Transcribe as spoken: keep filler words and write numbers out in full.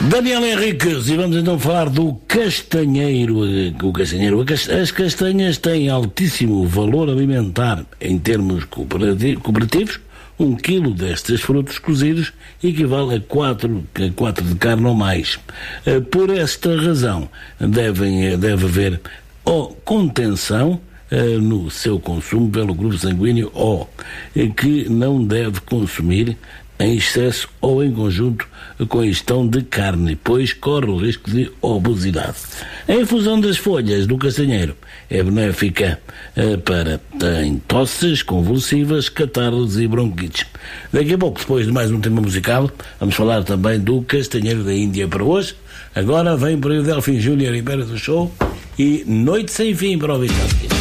Daniel Henriques, e vamos então falar do castanheiro. O castanheiro. As castanhas têm altíssimo valor alimentar em termos cooperativos. Um quilo destes frutos cozidos equivale a quatro, a quatro de carne ou mais. Por esta razão, devem, deve haver ou contenção Uh, no seu consumo pelo grupo sanguíneo O, que não deve consumir em excesso ou em conjunto com a ingestão de carne, pois corre o risco de obesidade. A infusão das folhas do castanheiro é benéfica uh, para tem tosses convulsivas, catarros e bronquites. Daqui a pouco, depois de mais um tema musical, vamos falar também do castanheiro da Índia para hoje. Agora vem por aí o Delfim Júnior e Beira do Show e Noite Sem Fim para o Vitória.